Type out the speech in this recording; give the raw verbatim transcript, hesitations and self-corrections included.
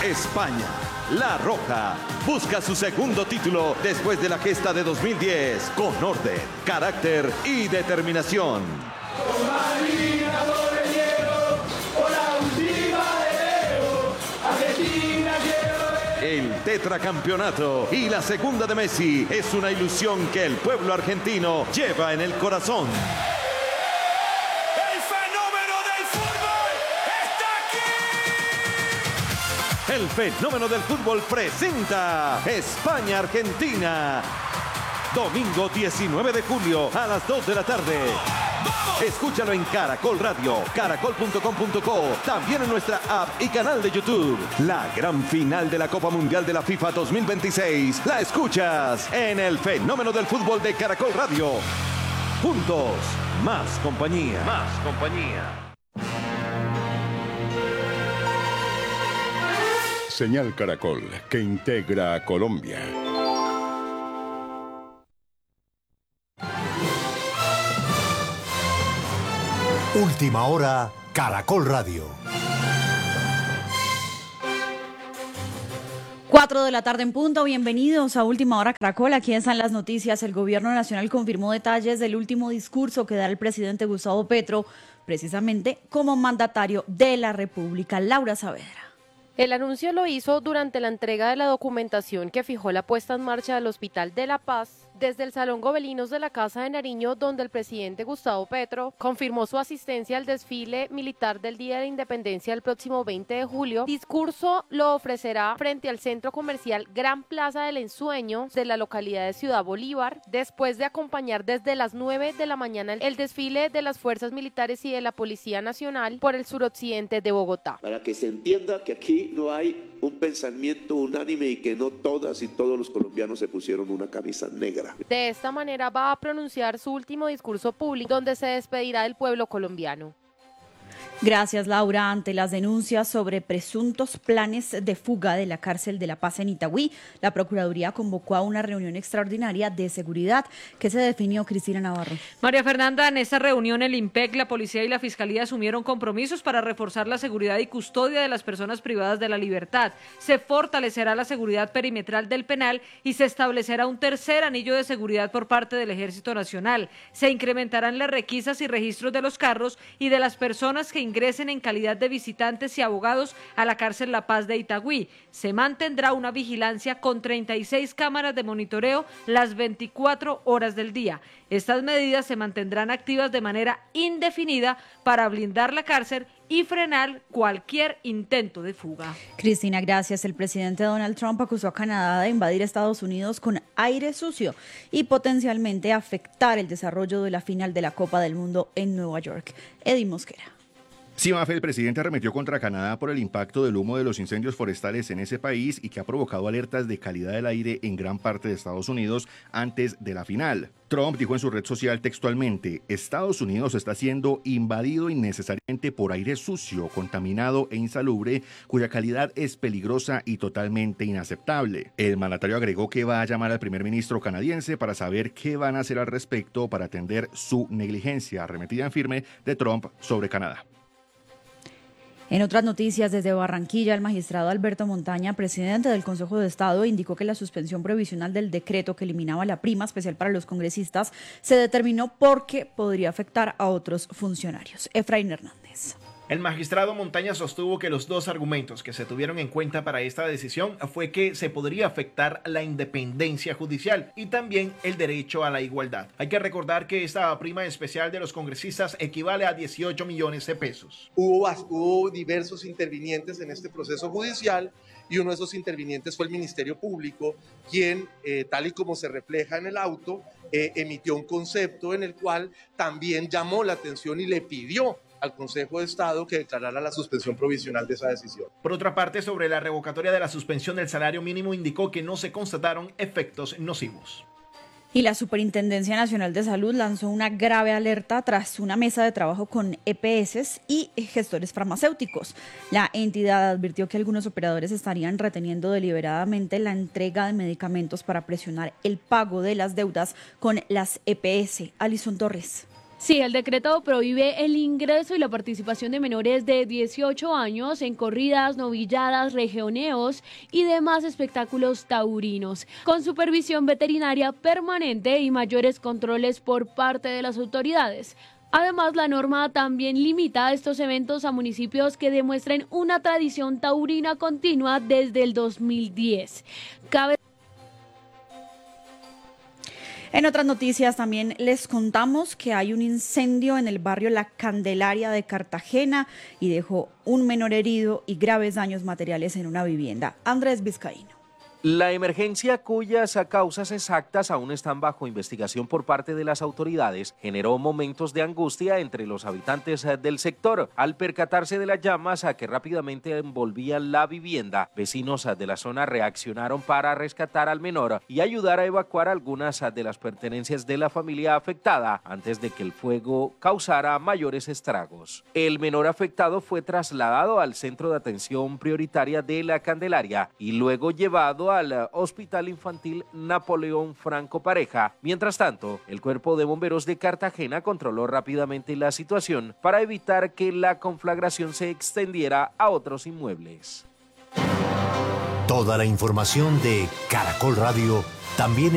España, La Roja, busca su segundo título después de la gesta de dos mil diez con orden, carácter y determinación. El tetracampeonato y la segunda de Messi es una ilusión que el pueblo argentino lleva en el corazón. ¡El fenómeno del fútbol está aquí! El fenómeno del fútbol presenta España-Argentina. Domingo diecinueve de julio a las dos de la tarde. Escúchalo en Caracol Radio, caracol punto com punto co, también en nuestra app y canal de YouTube. La gran final de la Copa Mundial de la FIFA dos mil veintiséis la escuchas en el fenómeno del fútbol de Caracol Radio. Juntos, más compañía. Más compañía. Señal Caracol, que integra a Colombia. Última hora, Caracol Radio. Cuatro de la tarde en punto, bienvenidos a Última Hora Caracol, aquí están las noticias. El gobierno nacional confirmó detalles del último discurso que dará el presidente Gustavo Petro, precisamente como mandatario de la República. Laura Saavedra. El anuncio lo hizo durante la entrega de la documentación que fijó la puesta en marcha del Hospital de la Paz desde el Salón Gobelinos de la Casa de Nariño, donde el presidente Gustavo Petro confirmó su asistencia al desfile militar del Día de la Independencia el próximo veinte de julio. Discurso lo ofrecerá frente al centro comercial Gran Plaza del Ensueño de la localidad de Ciudad Bolívar, después de acompañar desde las nueve de la mañana el desfile de las fuerzas militares y de la Policía Nacional por el suroccidente de Bogotá. Para que se entienda que aquí no hay un pensamiento unánime y que no todas y todos los colombianos se pusieron una camisa negra. De esta manera va a pronunciar su último discurso público, donde se despedirá del pueblo colombiano. Gracias, Laura. Ante las denuncias sobre presuntos planes de fuga de la cárcel de La Paz en Itagüí, la Procuraduría convocó a una reunión extraordinaria de seguridad. ¿Qué se definió, Cristina Navarro? María Fernanda, en esta reunión el IMPEC, la Policía y la Fiscalía asumieron compromisos para reforzar la seguridad y custodia de las personas privadas de la libertad. Se fortalecerá la seguridad perimetral del penal y se establecerá un tercer anillo de seguridad por parte del Ejército Nacional. Se incrementarán las requisas y registros de los carros y de las personas que ingresen en calidad de visitantes y abogados a la cárcel La Paz de Itagüí. Se mantendrá una vigilancia con treinta y seis cámaras de monitoreo las veinticuatro horas del día. Estas medidas se mantendrán activas de manera indefinida para blindar la cárcel y frenar cualquier intento de fuga. Cristina, gracias. El presidente Donald Trump acusó a Canadá de invadir Estados Unidos con aire sucio y potencialmente afectar el desarrollo de la final de la Copa del Mundo en Nueva York. Eddie Mosquera. Sí, Mafe, el presidente arremetió contra Canadá por el impacto del humo de los incendios forestales en ese país y que ha provocado alertas de calidad del aire en gran parte de Estados Unidos antes de la final. Trump dijo en su red social textualmente: Estados Unidos está siendo invadido innecesariamente por aire sucio, contaminado e insalubre, cuya calidad es peligrosa y totalmente inaceptable. El mandatario agregó que va a llamar al primer ministro canadiense para saber qué van a hacer al respecto para atender su negligencia arremetida en firme de Trump sobre Canadá. En otras noticias, desde Barranquilla, el magistrado Alberto Montaña, presidente del Consejo de Estado, indicó que la suspensión provisional del decreto que eliminaba la prima especial para los congresistas se determinó porque podría afectar a otros funcionarios. Efraín Hernández. El magistrado Montaña sostuvo que los dos argumentos que se tuvieron en cuenta para esta decisión fue que se podría afectar la independencia judicial y también el derecho a la igualdad. Hay que recordar que esta prima especial de los congresistas equivale a dieciocho millones de pesos. Hubo, hubo diversos intervinientes en este proceso judicial y uno de esos intervinientes fue el Ministerio Público, quien, eh, tal y como se refleja en el auto, eh, emitió un concepto en el cual también llamó la atención y le pidió al Consejo de Estado que declarara la suspensión provisional de esa decisión. Por otra parte, sobre la revocatoria de la suspensión del salario mínimo, indicó que no se constataron efectos nocivos. Y la Superintendencia Nacional de Salud lanzó una grave alerta tras una mesa de trabajo con E P S y gestores farmacéuticos. La entidad advirtió que algunos operadores estarían reteniendo deliberadamente la entrega de medicamentos para presionar el pago de las deudas con las E P S. Alison Torres. Sí, el decreto prohíbe el ingreso y la participación de menores de dieciocho años en corridas, novilladas, rejoneos y demás espectáculos taurinos, con supervisión veterinaria permanente y mayores controles por parte de las autoridades. Además, la norma también limita estos eventos a municipios que demuestren una tradición taurina continua desde el dos mil diez. Cabe En otras noticias también les contamos que hay un incendio en el barrio La Candelaria de Cartagena y dejó un menor herido y graves daños materiales en una vivienda. Andrés Vizcaíno. La emergencia, cuyas causas exactas aún están bajo investigación por parte de las autoridades, generó momentos de angustia entre los habitantes del sector. Al percatarse de las llamas que rápidamente envolvían la vivienda, vecinos de la zona reaccionaron para rescatar al menor y ayudar a evacuar algunas de las pertenencias de la familia afectada antes de que el fuego causara mayores estragos. El menor afectado fue trasladado al centro de atención prioritaria de La Candelaria y luego llevado al Hospital Infantil Napoleón Franco Pareja. Mientras tanto, el Cuerpo de Bomberos de Cartagena controló rápidamente la situación para evitar que la conflagración se extendiera a otros inmuebles. Toda la información de Caracol Radio también